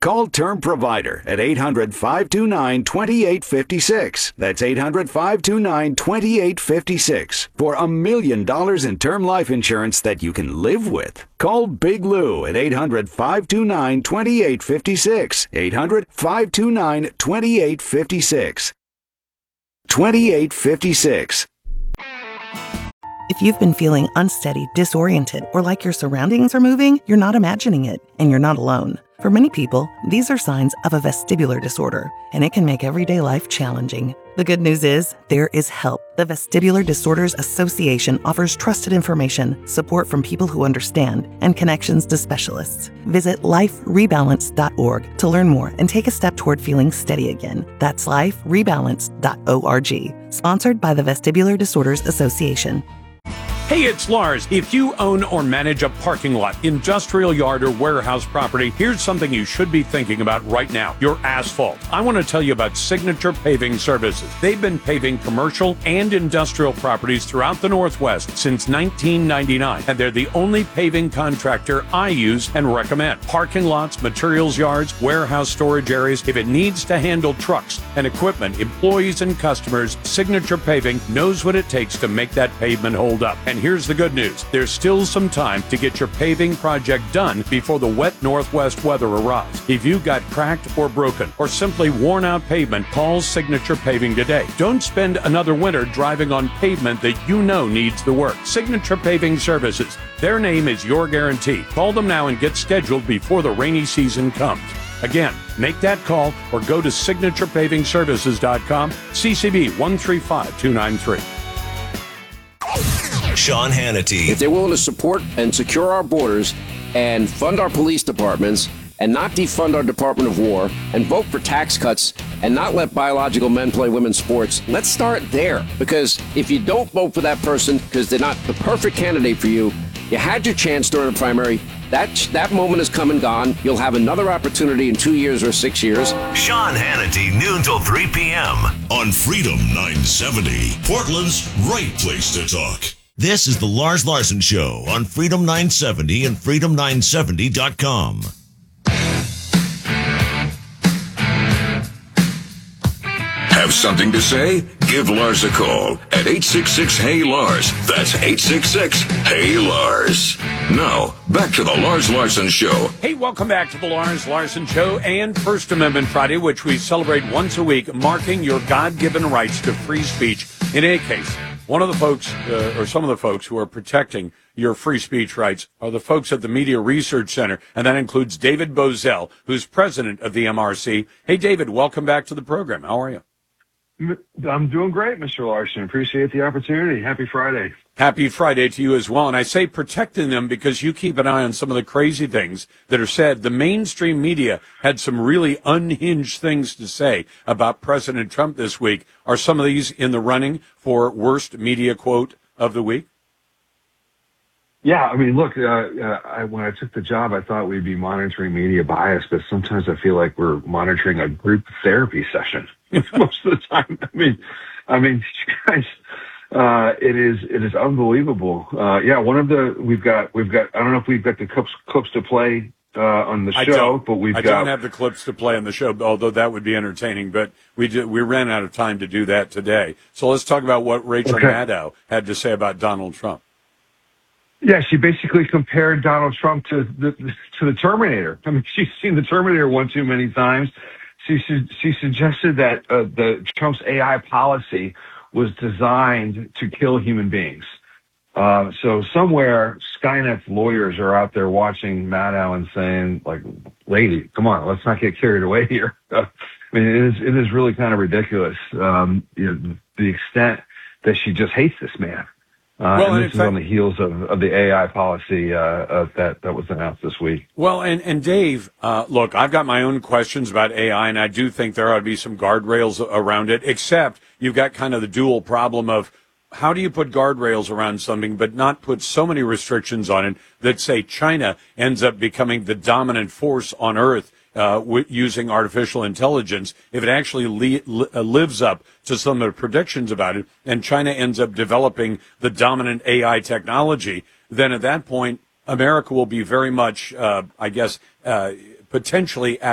Call Term Provider at 800-529-2856. That's 800-529-2856 for $1 million in term life insurance that you can live with. Call Big Lou at 800-529-2856. 800-529-2856. 2856. If you've been feeling unsteady, disoriented, or like your surroundings are moving, you're not imagining it, and you're not alone. For many people, these are signs of a vestibular disorder, and it can make everyday life challenging. The good news is, there is help. The Vestibular Disorders Association offers trusted information, support from people who understand, and connections to specialists. Visit liferebalance.org to learn more and take a step toward feeling steady again. That's liferebalance.org. Sponsored by the Vestibular Disorders Association. Hey, it's Lars. If you own or manage a parking lot, industrial yard, or warehouse property, here's something you should be thinking about right now: your asphalt. I want to tell you about Signature Paving Services. They've been paving commercial and industrial properties throughout the Northwest since 1999, and they're the only paving contractor I use and recommend. Parking lots, materials yards, warehouse storage areas. If it needs to handle trucks and equipment, employees and customers, Signature Paving knows what it takes to make that pavement hold up. And here's the good news: there's still some time to get your paving project done before the wet Northwest weather arrives. If you've got cracked or broken or simply worn out pavement, call Signature Paving today. Don't spend another winter driving on pavement that you know needs the work. Signature Paving Services. Their name is your guarantee. Call them now and get scheduled before the rainy season comes. Again, make that call or go to signaturepavingservices.com, CCB 135293. Sean Hannity. If they're willing to support and secure our borders and fund our police departments and not defund our Department of War and vote for tax cuts and not let biological men play women's sports, let's start there. Because if you don't vote for that person because they're not the perfect candidate for you, you had your chance during the primary. That moment has come and gone. You'll have another opportunity in 2 years or 6 years. Sean Hannity, noon till 3 p.m. on Freedom 970. Portland's right place to talk. This is the Lars Larson Show on Freedom 970 and freedom970.com. Have something to say? Give Lars a call at 866-HEY-LARS. That's 866-HEY-LARS. Now, back to the Lars Larson Show. Hey, welcome back to the Lars Larson Show and First Amendment Friday, which we celebrate once a week, marking your God-given rights to free speech. In any case, one of the folks, or some of the folks who are protecting your free speech rights are the folks at the Media Research Center, and that includes David Bozell, who's president of the MRC. Hey, David, welcome back to the program. How are you? I'm doing great, Mr. Larson. Appreciate the opportunity. Happy Friday. Happy Friday to you as well. And I say protecting them because you keep an eye on some of the crazy things that are said. The mainstream media had some really unhinged things to say about President Trump this week. Are some of these in the running for worst media quote of the week? Yeah, I mean, look, when I took the job, I thought we'd be monitoring media bias, but sometimes I feel like we're monitoring a group therapy session most of the time. I mean, you guys, it is unbelievable. Yeah, we've got. I don't know if we've got the clips to play on the show, but I don't have the clips to play on the show, although that would be entertaining. But we ran out of time to do that today. So let's talk about what Rachel Maddow had to say about Donald Trump. Yeah, she basically compared Donald Trump to the Terminator. I mean, she's seen the Terminator one too many times. She suggested that the Trump's AI policy was designed to kill human beings. So somewhere Skynet's lawyers are out there watching Maddow and saying, like, lady, come on, let's not get carried away here. I mean, it is really kind of ridiculous, the extent that she just hates this man. And this is on the heels of the AI policy that was announced this week. Well, and Dave, look, I've got my own questions about AI, and I do think there ought to be some guardrails around it, except you've got kind of the dual problem of how do you put guardrails around something but not put so many restrictions on it that, say, China ends up becoming the dominant force on Earth using artificial intelligence, if it actually lives up to some of the predictions about it, and China ends up developing the dominant AI technology, then at that point, America will be very much, potentially